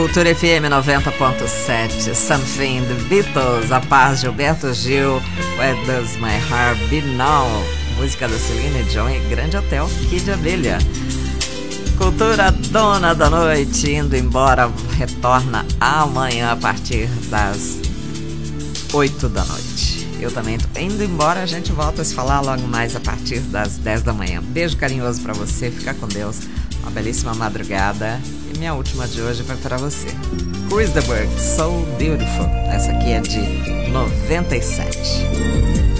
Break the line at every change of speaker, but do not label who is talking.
Cultura FM 90.7, Something, The Beatles, A Paz, Gilberto Gil, Where Does My Heart Be Now, música da Celine Dion e Grande Hotel, Kid Abelha. Cultura Dona da Noite, indo embora, retorna amanhã a partir das 8 da noite. Eu também tô indo embora, a gente volta a se falar logo mais a partir das 10 da manhã. Beijo carinhoso pra você, fica com Deus, uma belíssima madrugada. E minha última de hoje vai pra você. Chris de Burgh, So Beautiful. Essa aqui é de 97.